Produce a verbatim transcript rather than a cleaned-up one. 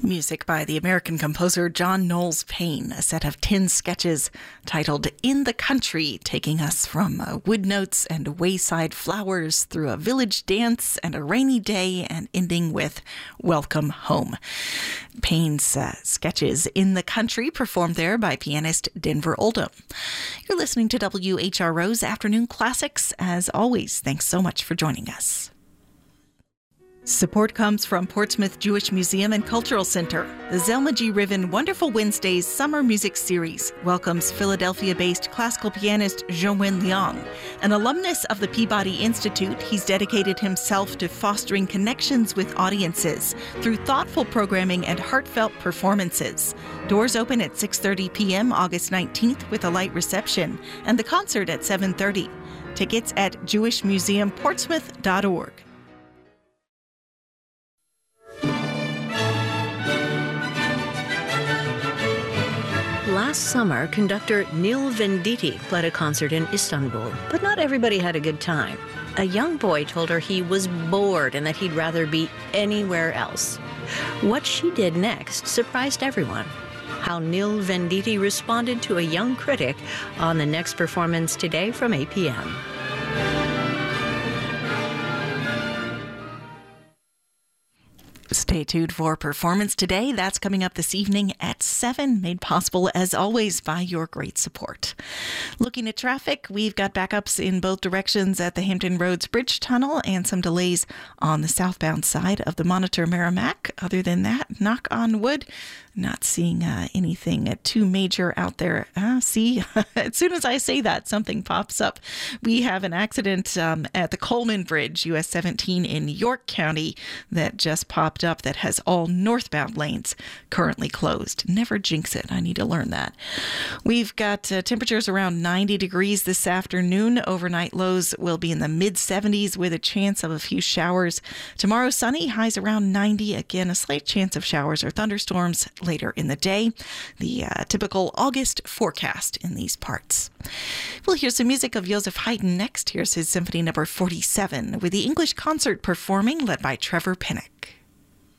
Music by the American composer John Knowles Paine, a set of ten sketches titled In the Country, taking us from uh, wood notes and wayside flowers through a village dance and a rainy day and ending with Welcome Home. Paine's uh, sketches In the Country, performed there by pianist Denver Oldham. You're listening to W H R O's Afternoon Classics. As always, thanks so much for joining us. Support comes from Portsmouth Jewish Museum and Cultural Center. The Zelma G. Riven Wonderful Wednesdays Summer Music Series welcomes Philadelphia-based classical pianist Zhongwen Liang. An alumnus of the Peabody Institute, he's dedicated himself to fostering connections with audiences through thoughtful programming and heartfelt performances. Doors open at six thirty p.m. August nineteenth with a light reception, and the concert at seven thirty. Tickets at jewish museum portsmouth dot org. Last summer, conductor Neil Venditti played a concert in Istanbul, but not everybody had a good time. A young boy told her he was bored and that he'd rather be anywhere else. What she did next surprised everyone. How Neil Venditti responded to a young critic on the next performance today from eight p.m. Stay tuned for Performance Today. That's coming up this evening at seven, made possible, as always, by your great support. Looking at traffic, we've got backups in both directions at the Hampton Roads Bridge Tunnel and some delays on the southbound side of the Monitor Merrimack. Other than that, knock on wood, not seeing uh, anything too major out there. Uh, see, as soon as I say that, something pops up. We have an accident um, at the Coleman Bridge, U S seventeen in York County, that just popped up that has all northbound lanes currently closed. Never jinx it. I need to learn that. We've got uh, temperatures around ninety degrees this afternoon. Overnight lows will be in the mid seventies with a chance of a few showers. Tomorrow sunny, highs around ninety. Again, a slight chance of showers or thunderstorms later in the day. The uh, typical August forecast in these parts. We'll hear some music of Joseph Haydn next. Here's his Symphony Number forty-seven with the English Concert performing, led by Trevor Pinnock.